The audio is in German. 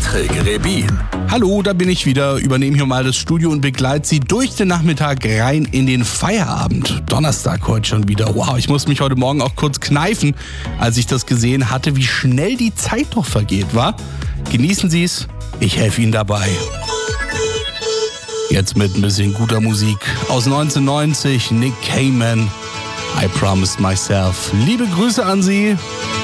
Patrick Rebin. Hallo, da bin ich wieder, übernehme hier mal das Studio und begleite Sie durch den Nachmittag rein in den Feierabend. Donnerstag heute schon wieder. Wow, ich muss mich heute Morgen auch kurz kneifen, als ich das gesehen hatte, wie schnell die Zeit doch vergeht, wa? Genießen Sie es, ich helfe Ihnen dabei. Jetzt mit ein bisschen guter Musik aus 1990, Nick Cayman, I Promised Myself. Liebe Grüße an Sie.